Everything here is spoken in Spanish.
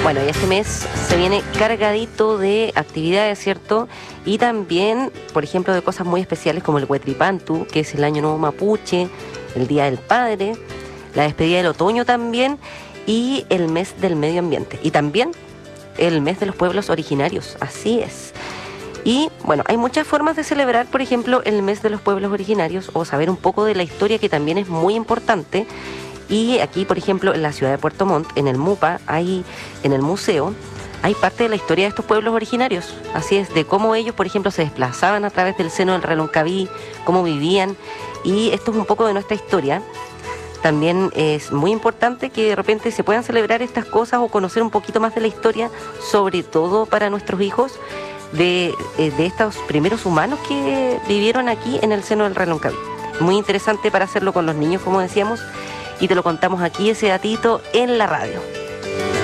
Bueno, y este mes se viene cargadito de actividades, ¿cierto? Y también, por ejemplo, de cosas muy especiales como el Huetripantu, que es el Año Nuevo Mapuche, el Día del Padre, la despedida del otoño también, y el mes del medio ambiente. Y también el mes de los pueblos originarios, así es. Y bueno, hay muchas formas de celebrar, por ejemplo, el mes de los pueblos originarios o saber un poco de la historia, que también es muy importante. Y aquí, por ejemplo, en la ciudad de Puerto Montt, en el MUPA, en el museo, hay parte de la historia de estos pueblos originarios. Así es, de cómo ellos, por ejemplo, se desplazaban a través del seno del Reloncaví, cómo vivían. Y esto es un poco de nuestra historia. También es muy importante que de repente se puedan celebrar estas cosas o conocer un poquito más de la historia, sobre todo para nuestros hijos, de estos primeros humanos que vivieron aquí en el seno del Reloncaví. Muy interesante para hacerlo con los niños, como decíamos, y te lo contamos aquí, ese datito, en la radio.